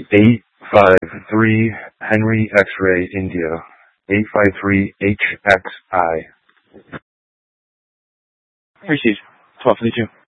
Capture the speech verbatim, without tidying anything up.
eight five three Henry X-Ray India. eight five three H X I. Received. twelve fifty-two.